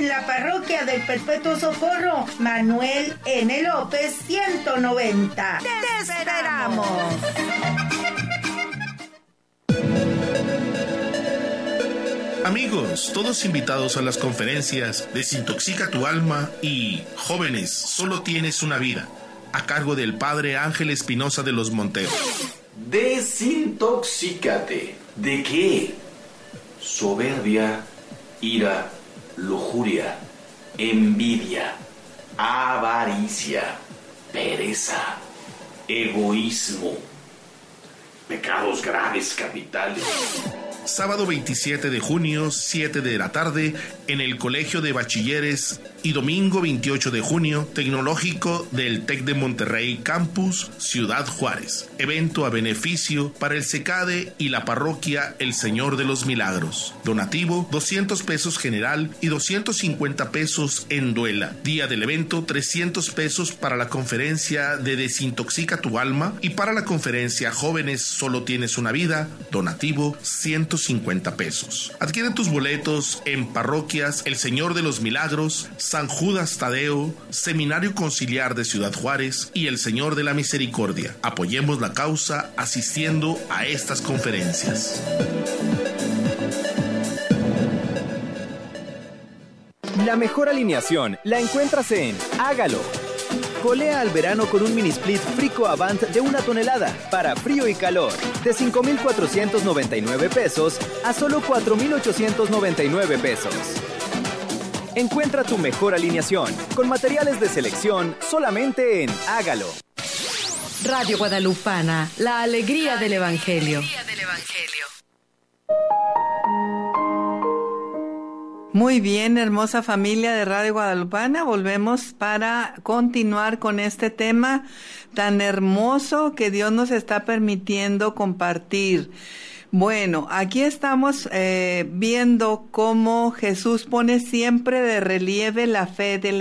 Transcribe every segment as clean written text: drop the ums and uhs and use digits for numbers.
en la parroquia del Perpetuo Socorro, Manuel N. López 190. ¡Te esperamos! Amigos, todos invitados a las conferencias Desintoxica tu alma y Jóvenes, solo tienes una vida, a cargo del Padre Ángel Espinosa de los Monteros. Desintoxícate. ¿De qué? Soberbia, ira, lujuria, envidia, avaricia, pereza, egoísmo, pecados graves capitales. Sábado 27 de junio, 7 de la tarde, en el Colegio de Bachilleres, y domingo 28 de junio, Tecnológico del TEC de Monterrey Campus, Ciudad Juárez. Evento a beneficio para el CECADE y la parroquia El Señor de los Milagros. Donativo, 200 pesos general y 250 pesos en duela. Día del evento, 300 pesos para la conferencia de Desintoxica tu alma, y para la conferencia Jóvenes, solo tienes una vida, donativo, 150 pesos. Adquiere tus boletos en parroquias El Señor de los Milagros, San Judas Tadeo, Seminario Conciliar de Ciudad Juárez y El Señor de la Misericordia. Apoyemos la causa asistiendo a estas conferencias. La mejor alineación la encuentras en Hágalo. Colea al verano con un mini split Frico Avant de 1 tonelada para frío y calor, de 5,499 pesos a solo 4,899 pesos. Encuentra tu mejor alineación con materiales de selección solamente en Hágalo. Radio Guadalupana, la alegría del Evangelio. Muy bien, hermosa familia de Radio Guadalupana, volvemos para continuar con este tema tan hermoso que Dios nos está permitiendo compartir. Bueno, aquí estamos viendo cómo Jesús pone siempre de relieve la fe del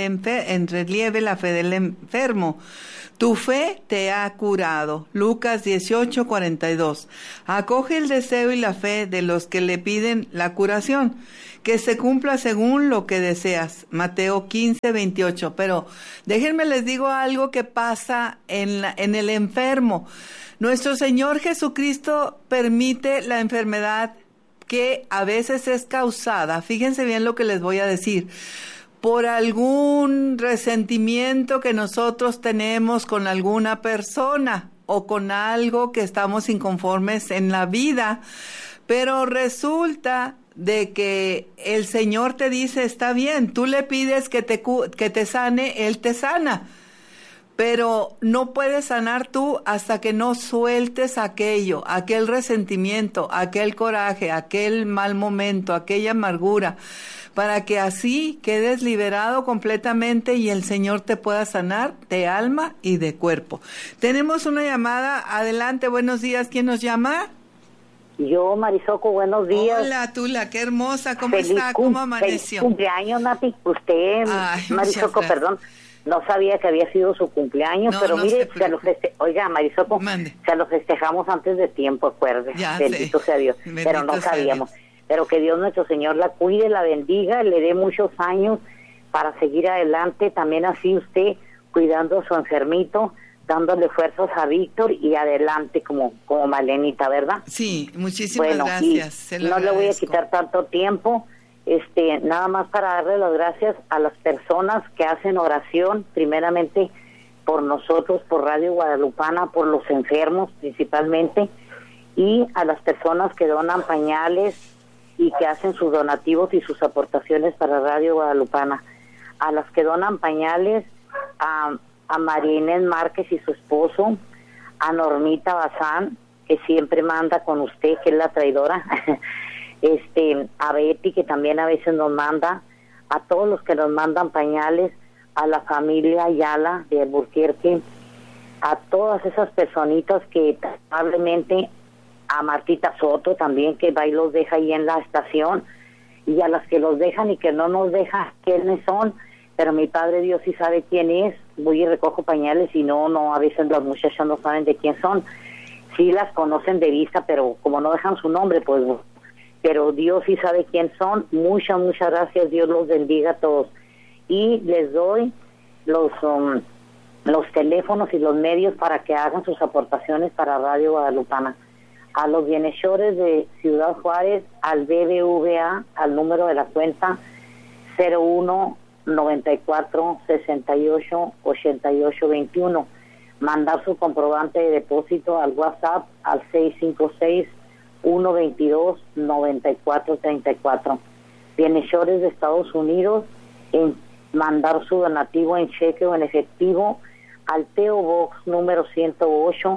enfermo. Tu fe te ha curado. Lucas 18:42. Acoge el deseo y la fe de los que le piden la curación, que se cumpla según lo que deseas. Mateo 15:28. Pero déjenme les digo algo que pasa en el enfermo. Nuestro Señor Jesucristo permite la enfermedad que a veces es causada, fíjense bien lo que les voy a decir, por algún resentimiento que nosotros tenemos con alguna persona o con algo que estamos inconformes en la vida, pero resulta de que el Señor te dice, está bien, tú le pides que te sane, Él te sana. Pero no puedes sanar tú hasta que no sueltes aquello, aquel resentimiento, aquel coraje, aquel mal momento, aquella amargura, para que así quedes liberado completamente y el Señor te pueda sanar de alma y de cuerpo. Tenemos una llamada, adelante, buenos días, ¿quién nos llama? Yo, Marisoco, buenos días. Hola, Tula, qué hermosa, ¿cómo está? ¿Cómo amaneció? Feliz cumpleaños, Nati, usted, ay, Marisoco, perdón. No sabía que había sido su cumpleaños, no, pero no mire, oiga, Marisoco, se lo festejamos antes de tiempo, acuérdese. Bendito sea Dios. Bendito pero no sabíamos. Dios. Pero que Dios nuestro Señor la cuide, la bendiga, le dé muchos años para seguir adelante. También así usted cuidando a su enfermito, dándole fuerzas a Víctor y adelante como Malenita, ¿verdad? Sí, muchísimas gracias. No le voy a quitar tanto tiempo. Nada más para darle las gracias a las personas que hacen oración, primeramente por nosotros, por Radio Guadalupana, por los enfermos principalmente, y a las personas que donan pañales y que hacen sus donativos y sus aportaciones para Radio Guadalupana. A las que donan pañales, a María Inés Márquez y su esposo, a Normita Bazán, que siempre manda con usted, que es la traidora, a Betty, que también a veces nos manda, a todos los que nos mandan pañales, a la familia Ayala de Alburquerque, a todas esas personitas que probablemente, a Martita Soto también, que va y los deja ahí en la estación, y a las que los dejan y que no nos dejan quiénes son, pero mi Padre Dios sí sabe quién es. Voy y recojo pañales y no, a veces las muchachas no saben de quién son, sí las conocen de vista, pero como no dejan su nombre, pues pero Dios sí sabe quién son. Muchas gracias, Dios los bendiga a todos. Y les doy los teléfonos y los medios para que hagan sus aportaciones para Radio Guadalupana. A los bienhechores de Ciudad Juárez, al BBVA, al número de la cuenta 01 94 68 88 21. Mandar su comprobante de depósito al WhatsApp al 656 122 94 34. Bienhechores de Estados Unidos, en mandar su donativo en cheque o en efectivo al P.O. Box número 108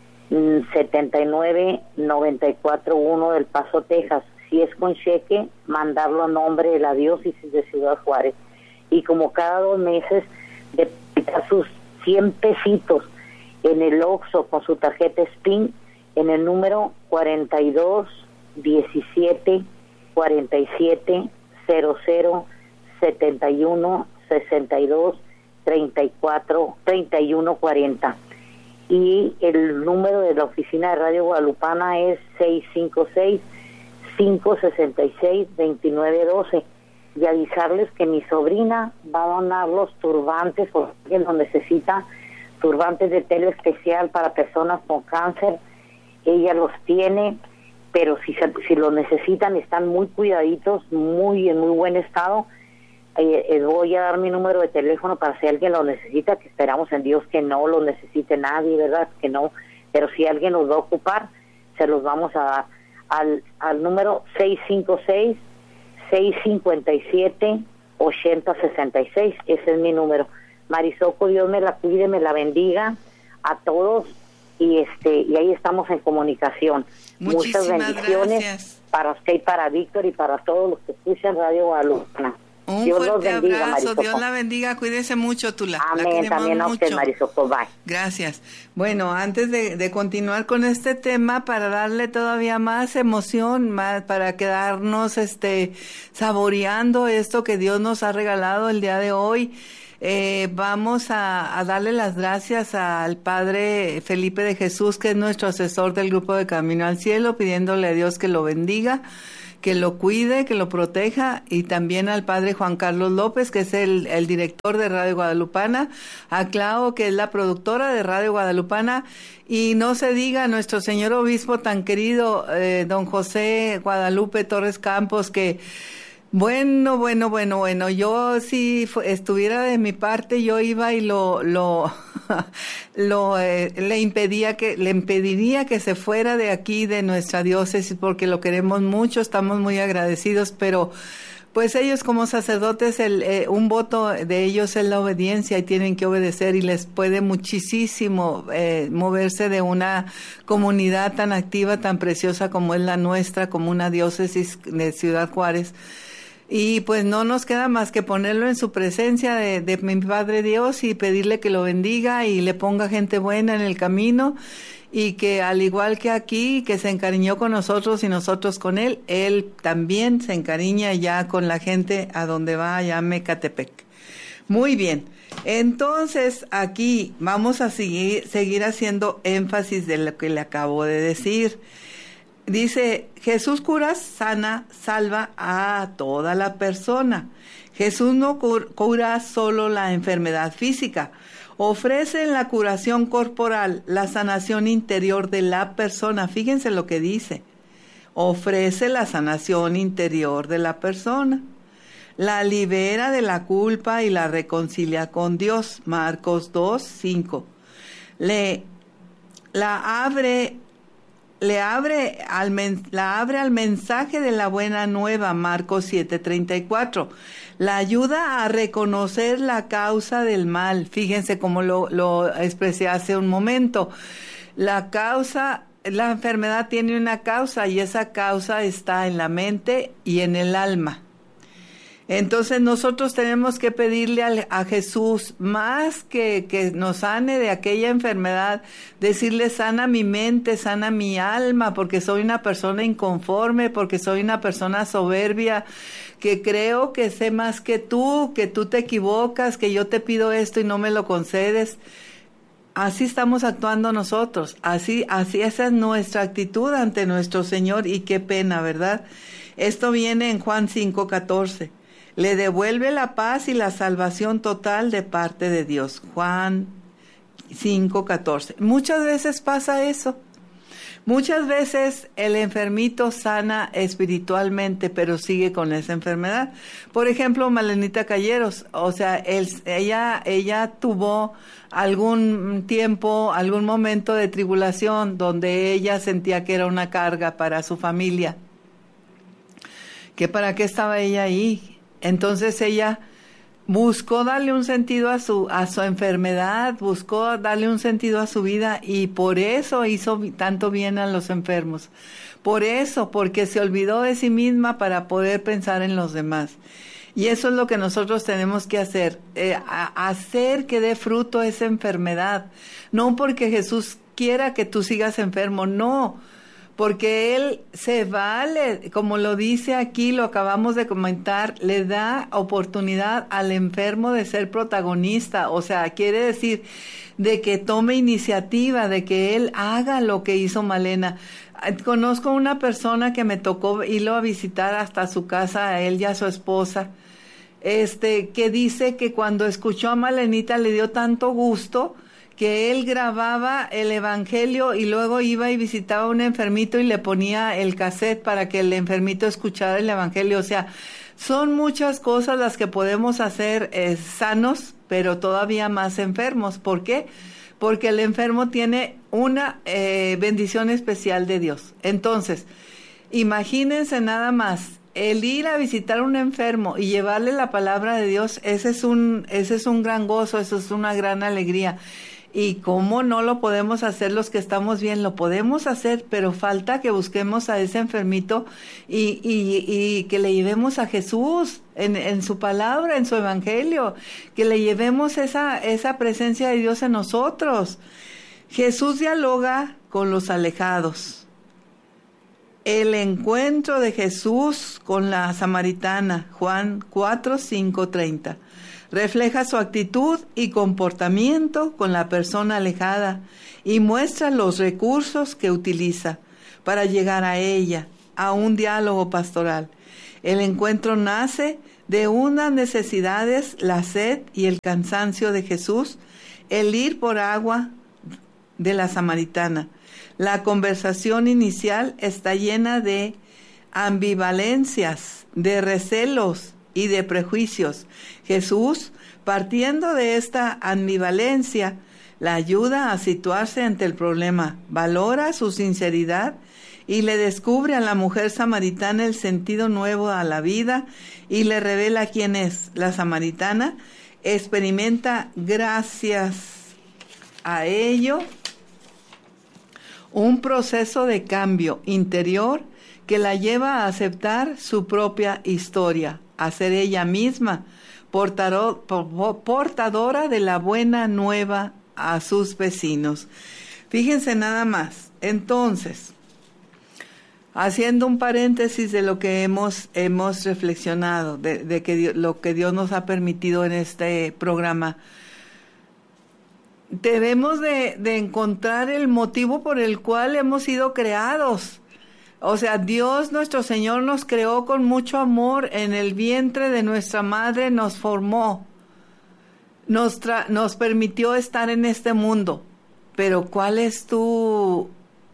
79941 del Paso, Texas. Si es con cheque, mandarlo a nombre de la diócesis de Ciudad Juárez. Y como cada 2 meses, depositar sus 100 pesitos en el Oxxo con su tarjeta SPIN en el número 42 17 47 00 71 62 34 31 40. Y el número de la oficina de Radio Guadalupana es 656 566 2912. Y avisarles que mi sobrina va a donar los turbantes, porque alguien lo necesita, turbantes de tela especial para personas con cáncer. Ella los tiene, pero si lo necesitan, están muy cuidaditos, en muy buen estado. Voy a dar mi número de teléfono para si alguien lo necesita, que esperamos en Dios que no lo necesite nadie, ¿verdad? Que no, pero si alguien los va a ocupar, se los vamos a dar al número 656 657 8066. Ese es mi número. Marisoco, Dios me la cuide, me la bendiga a todos, y ahí estamos en comunicación. Muchísimas muchas bendiciones, gracias para usted y para Víctor y para todos los que escuchan Radio Guadalupana. Un Dios los fuerte bendiga, abrazo, Marisoco. Dios la bendiga, cuídese mucho, Tula. Amén, también a usted, Marisoco, bye. Gracias. Bueno, antes de continuar con este tema, para darle todavía más emoción, más para quedarnos saboreando esto que Dios nos ha regalado el día de hoy, vamos a darle las gracias al Padre Felipe de Jesús, que es nuestro asesor del grupo de Camino al Cielo, pidiéndole a Dios que lo bendiga, que lo cuide, que lo proteja, y también al Padre Juan Carlos López, que es el director de Radio Guadalupana, a Clau, que es la productora de Radio Guadalupana, y no se diga nuestro señor obispo tan querido, don José Guadalupe Torres Campos, que bueno, yo si estuviera de mi parte, yo iba y le impediría que se fuera de aquí, de nuestra diócesis, porque lo queremos mucho, estamos muy agradecidos, pero pues ellos como sacerdotes, un voto de ellos es la obediencia, y tienen que obedecer, y les puede muchísimo moverse de una comunidad tan activa, tan preciosa como es la nuestra, como una diócesis de Ciudad Juárez. Y pues no nos queda más que ponerlo en su presencia de mi Padre Dios, y pedirle que lo bendiga y le ponga gente buena en el camino, y que al igual que aquí, que se encariñó con nosotros y nosotros con él también se encariña ya con la gente a donde va, allá a Mecatepec. Muy bien, entonces aquí vamos a seguir haciendo énfasis de lo que le acabo de decir. Dice, Jesús cura, sana, salva a toda la persona. Jesús no cura solo la enfermedad física, ofrece la curación corporal, la sanación interior de la persona. Fíjense lo que dice, ofrece la sanación interior de la persona. La libera de la culpa y la reconcilia con Dios. Marcos 2:5. La abre al mensaje de la buena nueva, Marcos 7:34. La ayuda a reconocer la causa del mal. Fíjense cómo lo expresé hace un momento. La enfermedad tiene una causa, y esa causa está en la mente y en el alma. Entonces nosotros tenemos que pedirle a Jesús, más que nos sane de aquella enfermedad, decirle: sana mi mente, sana mi alma, porque soy una persona inconforme, porque soy una persona soberbia, que creo que sé más que tú te equivocas, que yo te pido esto y no me lo concedes. así estamos actuando nosotros, así esa es nuestra actitud ante nuestro Señor, y qué pena, ¿verdad? Esto viene en Juan 5:14. Le devuelve la paz y la salvación total de parte de Dios. Juan 5:14. Muchas veces pasa eso. Muchas veces el enfermito sana espiritualmente, pero sigue con esa enfermedad. Por ejemplo, Malenita Calleros, o sea, ella tuvo algún tiempo, algún momento de tribulación donde ella sentía que era una carga para su familia. ¿Que para qué estaba ella ahí? Entonces ella buscó darle un sentido a su enfermedad, buscó darle un sentido a su vida, y por eso hizo tanto bien a los enfermos. Por eso, porque se olvidó de sí misma para poder pensar en los demás. Y eso es lo que nosotros tenemos que hacer, hacer que dé fruto esa enfermedad. No porque Jesús quiera que tú sigas enfermo, no. Porque Él se vale, como lo dice aquí, lo acabamos de comentar, le da oportunidad al enfermo de ser protagonista. O sea, quiere decir de que tome iniciativa, de que él haga lo que hizo Malena. Conozco una persona que me tocó irlo a visitar hasta su casa, a él y a su esposa, que dice que cuando escuchó a Malenita le dio tanto gusto que él grababa el evangelio y luego iba y visitaba a un enfermito y le ponía el cassette para que el enfermito escuchara el evangelio. O sea, son muchas cosas las que podemos hacer sanos, pero todavía más enfermos. ¿Por qué? Porque el enfermo tiene una bendición especial de Dios. Entonces, imagínense nada más, el ir a visitar a un enfermo y llevarle la palabra de Dios, ese es un gran gozo, eso es una gran alegría. Y cómo no lo podemos hacer los que estamos bien, lo podemos hacer, pero falta que busquemos a ese enfermito y que le llevemos a Jesús en su palabra, en su evangelio, que le llevemos esa presencia de Dios en nosotros. Jesús dialoga con los alejados. El encuentro de Jesús con la samaritana, Juan 4:5-30. Refleja su actitud y comportamiento con la persona alejada y muestra los recursos que utiliza para llegar a ella, a un diálogo pastoral. El encuentro nace de unas necesidades, la sed y el cansancio de Jesús, el ir por agua de la samaritana. La conversación inicial está llena de ambivalencias, de recelos y de prejuicios. Jesús, partiendo de esta ambivalencia, la ayuda a situarse ante el problema, valora su sinceridad y le descubre a la mujer samaritana el sentido nuevo a la vida y le revela quién es. La samaritana experimenta, gracias a ello, un proceso de cambio interior que la lleva a aceptar su propia historia, a ser ella misma portadora de la buena nueva a sus vecinos. Fíjense nada más. Entonces, haciendo un paréntesis de lo que hemos reflexionado, de que lo que Dios nos ha permitido en este programa, debemos de encontrar el motivo por el cual hemos sido creados. O sea, Dios nuestro Señor nos creó con mucho amor, en el vientre de nuestra madre nos formó, nos permitió estar en este mundo. Pero ¿cuál es tu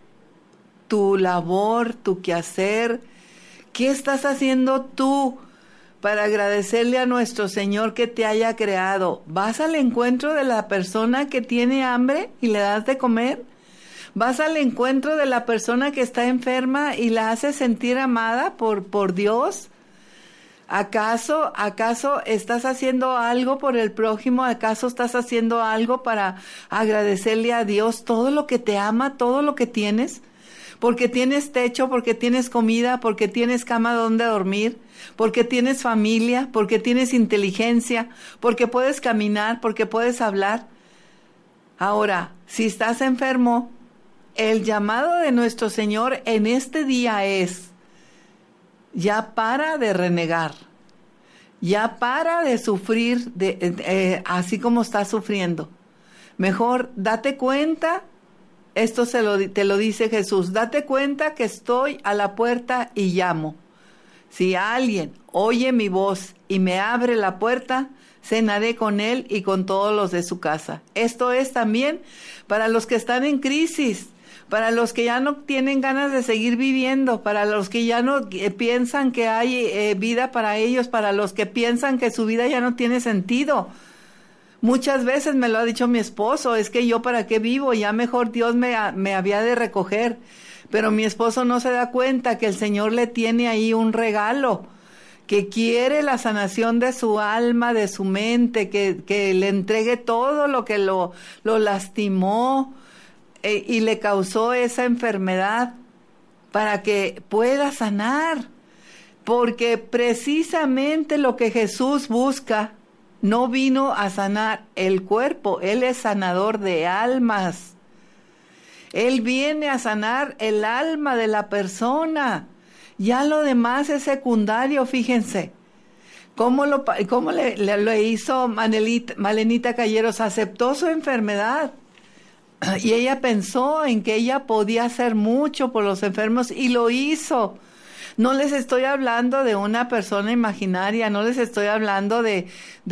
labor, tu quehacer? ¿Qué estás haciendo tú para agradecerle a nuestro Señor que te haya creado? ¿Vas al encuentro de la persona que tiene hambre y le das de comer? ¿Vas al encuentro de la persona que está enferma y la haces sentir amada por Dios? ¿Acaso estás haciendo algo por el prójimo? ¿Acaso estás haciendo algo para agradecerle a Dios todo lo que te ama, todo lo que tienes? Porque tienes techo, porque tienes comida, porque tienes cama donde dormir, porque tienes familia, porque tienes inteligencia, porque puedes caminar, porque puedes hablar. Ahora, si estás enfermo, el llamado de nuestro Señor en este día es: ya para de renegar, ya para de sufrir así como estás sufriendo. Mejor date cuenta, esto te lo dice Jesús, date cuenta que estoy a la puerta y llamo. Si alguien oye mi voz y me abre la puerta, cenaré con él y con todos los de su casa. Esto es también para los que están en crisis, para los que ya no tienen ganas de seguir viviendo, para los que ya no piensan que hay vida para ellos, para los que piensan que su vida ya no tiene sentido. Muchas veces me lo ha dicho mi esposo, es que yo para qué vivo, ya mejor Dios me había de recoger. Pero mi esposo no se da cuenta que el Señor le tiene ahí un regalo, que quiere la sanación de su alma, de su mente, que le entregue todo lo que lo lastimó y le causó esa enfermedad para que pueda sanar. Porque precisamente lo que Jesús busca, no vino a sanar el cuerpo, Él es sanador de almas. Él viene a sanar el alma de la persona. Ya lo demás es secundario, fíjense. ¿Cómo le hizo Malenita Calleros? Aceptó su enfermedad. Y ella pensó en que ella podía hacer mucho por los enfermos y lo hizo. No les estoy hablando de una persona imaginaria, no les estoy hablando de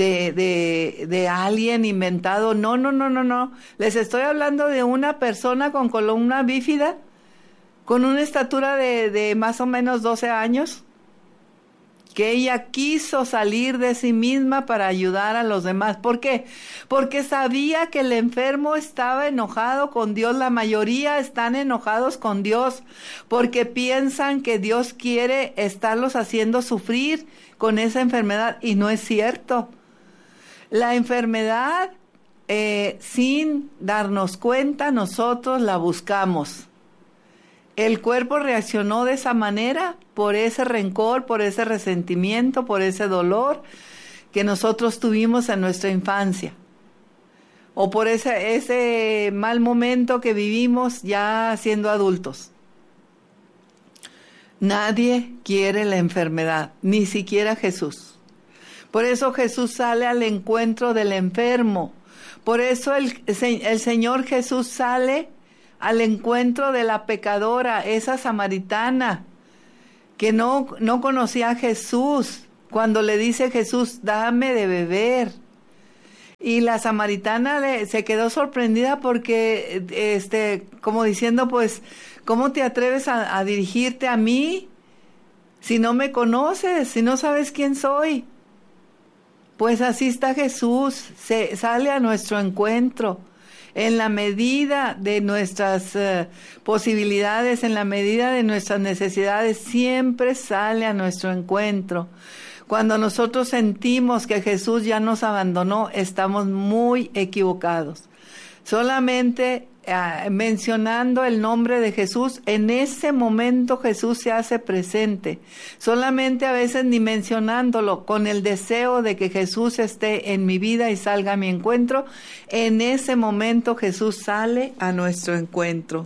alguien inventado, no. Les estoy hablando de una persona con columna bífida, con una estatura de más o menos 12 años, que ella quiso salir de sí misma para ayudar a los demás. ¿Por qué? Porque sabía que el enfermo estaba enojado con Dios. La mayoría están enojados con Dios porque piensan que Dios quiere estarlos haciendo sufrir con esa enfermedad, y no es cierto. La enfermedad, sin darnos cuenta, nosotros la buscamos. El cuerpo reaccionó de esa manera por ese rencor, por ese resentimiento, por ese dolor que nosotros tuvimos en nuestra infancia. O por ese mal momento que vivimos ya siendo adultos. Nadie quiere la enfermedad, ni siquiera Jesús. Por eso Jesús sale al encuentro del enfermo. Por eso el Señor Jesús sale al encuentro de la pecadora, esa samaritana, que no conocía a Jesús, cuando le dice Jesús, dame de beber. Y la samaritana se quedó sorprendida porque, como diciendo, pues, ¿cómo te atreves a dirigirte a mí si no me conoces, si no sabes quién soy? Pues así está Jesús, sale a nuestro encuentro. En la medida de nuestras posibilidades, en la medida de nuestras necesidades, siempre sale a nuestro encuentro. Cuando nosotros sentimos que Jesús ya nos abandonó, estamos muy equivocados. Solamente mencionando el nombre de Jesús, en ese momento Jesús se hace presente. Solamente a veces ni mencionándolo, con el deseo de que Jesús esté en mi vida y salga a mi encuentro, en ese momento Jesús sale a nuestro encuentro.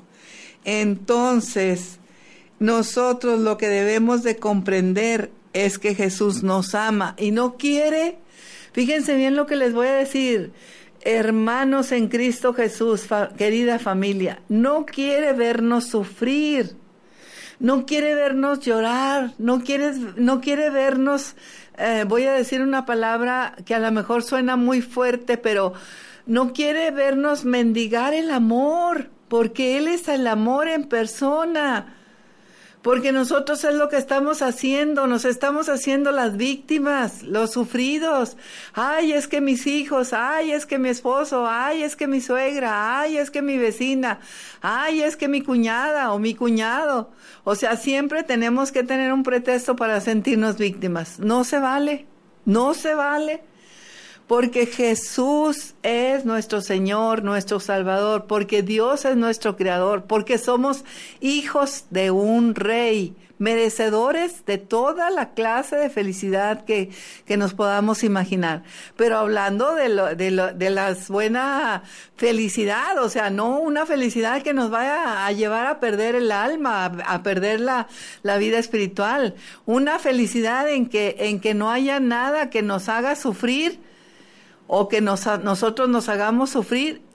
Entonces, nosotros lo que debemos de comprender es que Jesús nos ama y no quiere, fíjense bien lo que les voy a decir, hermanos en Cristo Jesús, querida familia, no quiere vernos sufrir, no quiere vernos llorar, no quiere vernos, voy a decir una palabra que a lo mejor suena muy fuerte, pero no quiere vernos mendigar el amor, porque Él es el amor en persona. Porque nosotros es lo que estamos haciendo, nos estamos haciendo las víctimas, los sufridos. Ay, es que mis hijos, ay, es que mi esposo, ay, es que mi suegra, ay, es que mi vecina, ay, es que mi cuñada o mi cuñado. O sea, siempre tenemos que tener un pretexto para sentirnos víctimas. No se vale, no se vale. Porque Jesús es nuestro Señor, nuestro Salvador, porque Dios es nuestro Creador, porque somos hijos de un Rey, merecedores de toda la clase de felicidad que nos podamos imaginar. Pero hablando de la buena felicidad, o sea, no una felicidad que nos vaya a llevar a perder el alma, a perder la vida espiritual, una felicidad en que no haya nada que nos haga sufrir, o que nosotros nos hagamos sufrir.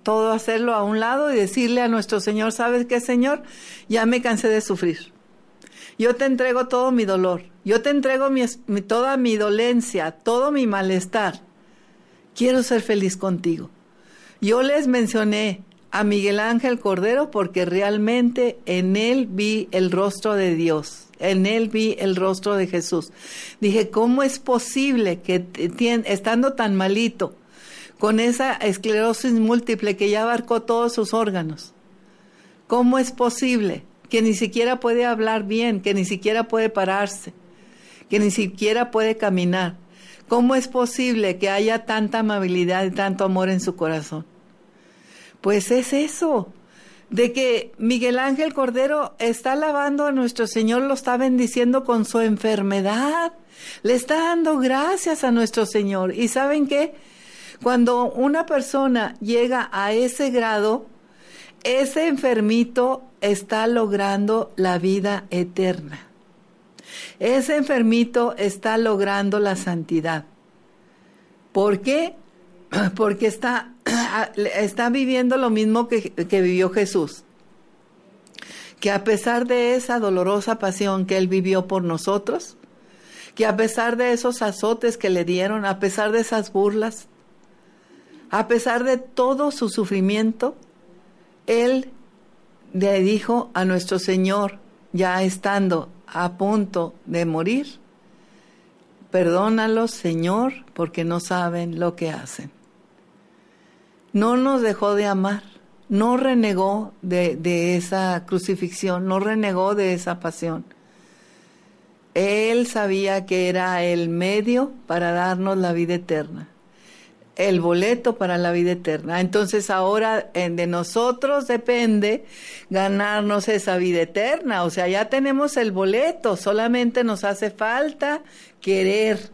todo hacerlo a un lado y decirle a nuestro Señor, ¿sabes qué, Señor? Ya me cansé de sufrir. Yo te entrego todo mi dolor. Yo te entrego toda mi dolencia, todo mi malestar. Quiero ser feliz contigo. Yo les mencioné a Miguel Ángel Cordero porque realmente en él vi el rostro de Dios. En él vi el rostro de Jesús. Dije, ¿cómo es posible que estando tan malito, con esa esclerosis múltiple que ya abarcó todos sus órganos, cómo es posible que ni siquiera puede hablar bien, que ni siquiera puede pararse, que ni siquiera puede caminar? ¿Cómo es posible que haya tanta amabilidad y tanto amor en su corazón? Pues es eso, de que Miguel Ángel Cordero está alabando a nuestro Señor, lo está bendiciendo con su enfermedad, le está dando gracias a nuestro Señor. ¿Y saben qué? Cuando una persona llega a ese grado, ese enfermito está logrando la vida eterna. Ese enfermito está logrando la santidad. ¿Por qué? Porque está viviendo lo mismo que vivió Jesús. Que a pesar de esa dolorosa pasión que Él vivió por nosotros, que a pesar de esos azotes que le dieron, a pesar de esas burlas, a pesar de todo su sufrimiento, Él le dijo a nuestro Señor, ya estando a punto de morir, perdónalos, Señor, porque no saben lo que hacen. No nos dejó de amar, no renegó de esa crucifixión, no renegó de esa pasión. Él sabía que era el medio para darnos la vida eterna, el boleto para la vida eterna. Entonces ahora de nosotros depende ganarnos esa vida eterna. O sea, ya tenemos el boleto, solamente nos hace falta querer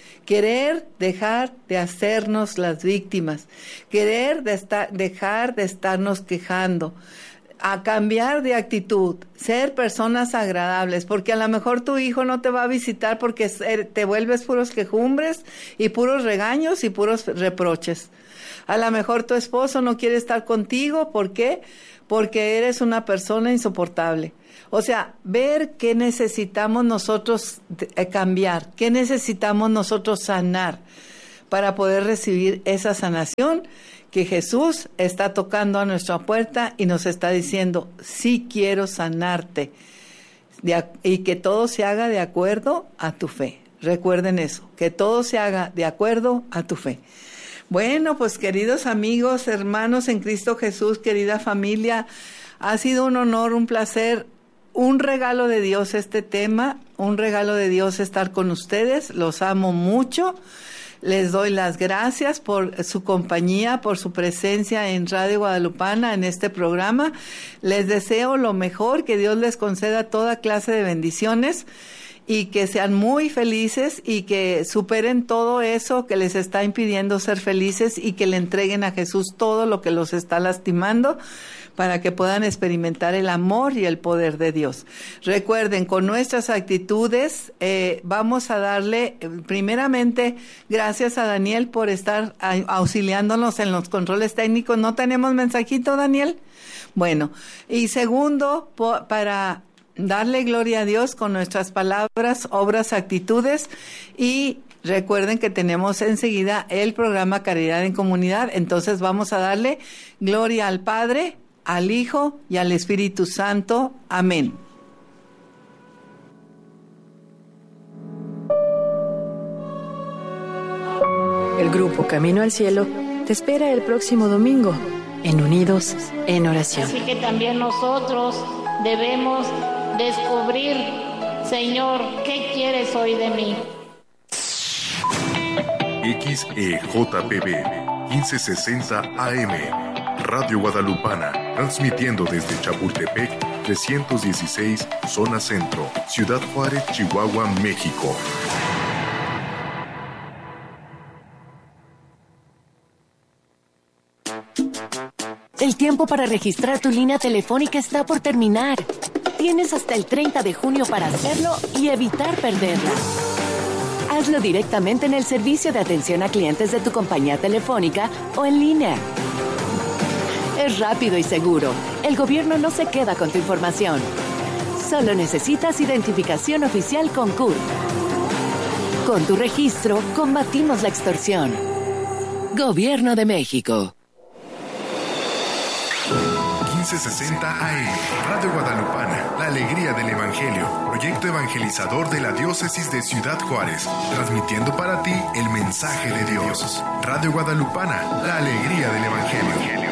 dejar de hacernos las víctimas, dejar de estarnos quejando, a cambiar de actitud, ser personas agradables, porque a lo mejor tu hijo no te va a visitar porque te vuelves puros quejumbres y puros regaños y puros reproches. A lo mejor tu esposo no quiere estar contigo, ¿por qué? Porque eres una persona insoportable. O sea, ver qué necesitamos nosotros cambiar, qué necesitamos nosotros sanar para poder recibir esa sanación que Jesús está tocando a nuestra puerta y nos está diciendo, sí quiero sanarte, y que todo se haga de acuerdo a tu fe. Recuerden eso, que todo se haga de acuerdo a tu fe. Bueno, pues queridos amigos, hermanos en Cristo Jesús, querida familia, ha sido un honor, un placer, un regalo de Dios este tema, un regalo de Dios estar con ustedes. Los amo mucho. Les doy las gracias por su compañía, por su presencia en Radio Guadalupana, en este programa. Les deseo lo mejor, que Dios les conceda toda clase de bendiciones y que sean muy felices y que superen todo eso que les está impidiendo ser felices y que le entreguen a Jesús todo lo que los está lastimando, para que puedan experimentar el amor y el poder de Dios. Recuerden, con nuestras actitudes vamos a darle, primeramente, gracias a Daniel por estar auxiliándonos en los controles técnicos. ¿No tenemos mensajito, Daniel? Bueno, y segundo, para darle gloria a Dios con nuestras palabras, obras, actitudes, y recuerden que tenemos enseguida el programa Caridad en Comunidad. Entonces vamos a darle gloria al Padre, al Hijo y al Espíritu Santo. Amén. El grupo Camino al Cielo te espera el próximo domingo en Unidos en Oración. Así que también nosotros debemos descubrir, Señor, ¿qué quieres hoy de mí? XEJPB 1560 AM, Radio Guadalupana, transmitiendo desde Chapultepec 316, zona centro, Ciudad Juárez, Chihuahua, México. El tiempo para registrar tu línea telefónica está por terminar. Tienes hasta el 30 de junio para hacerlo y evitar perderla. Hazlo directamente en el servicio de atención a clientes de tu compañía telefónica o en línea. es rápido y seguro. El gobierno no se queda con tu información. Solo necesitas identificación oficial con CURP. Con tu registro, combatimos la extorsión. Gobierno de México. 1560 AM, Radio Guadalupana, la alegría del Evangelio, proyecto evangelizador de la diócesis de Ciudad Juárez, transmitiendo para ti el mensaje de Dios. Radio Guadalupana, la alegría del Evangelio.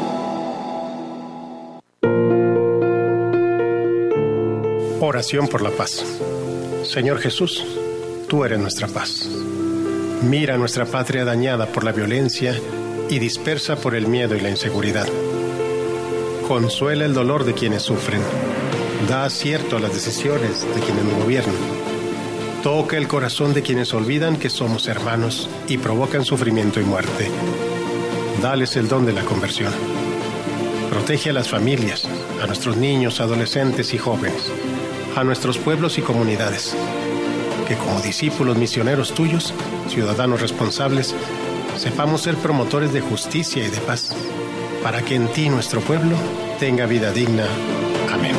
Oración por la paz. Señor Jesús, tú eres nuestra paz. Mira nuestra patria dañada por la violencia y dispersa por el miedo y la inseguridad. Consuela el dolor de quienes sufren. Da acierto a las decisiones de quienes nos gobiernan. Toca el corazón de quienes olvidan que somos hermanos y provocan sufrimiento y muerte. Dales el don de la conversión. Protege a las familias, a nuestros niños, adolescentes y jóvenes, a nuestros pueblos y comunidades. Que como discípulos misioneros tuyos, ciudadanos responsables, sepamos ser promotores de justicia y de paz, para que en ti nuestro pueblo tenga vida digna. Amén.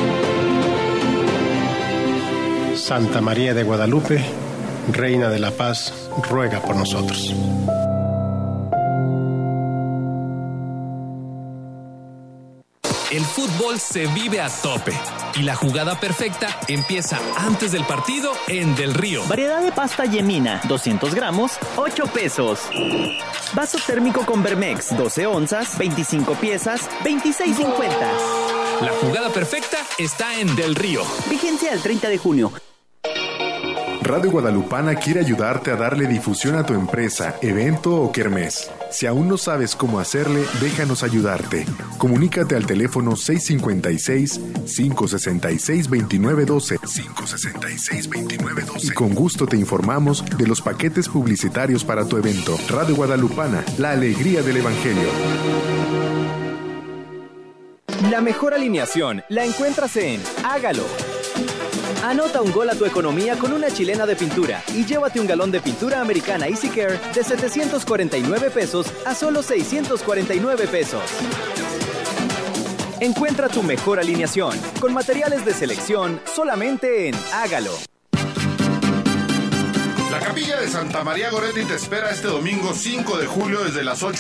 Santa María de Guadalupe, Reina de la Paz, ruega por nosotros. El fútbol se vive a tope y la jugada perfecta empieza antes del partido en Del Río. Variedad de pasta Yemina, 200 gramos, 8 pesos. Vaso térmico con Vermex, 12 onzas, 25 piezas, 26.50. La jugada perfecta está en Del Río. Vigencia el 30 de junio. Radio Guadalupana quiere ayudarte a darle difusión a tu empresa, evento o kermés. Si aún no sabes cómo hacerle, déjanos ayudarte. Comunícate al teléfono 656-566-2912. 566-2912. Y con gusto te informamos de los paquetes publicitarios para tu evento. Radio Guadalupana, la alegría del Evangelio. La mejor alineación la encuentras en Hágalo. Anota un gol a tu economía con una chilena de pintura y llévate un galón de pintura americana Easy Care de 749 pesos a solo 649 pesos. Encuentra tu mejor alineación con materiales de selección solamente en Hágalo. La Capilla de Santa María Goretti te espera este domingo 5 de julio desde las 8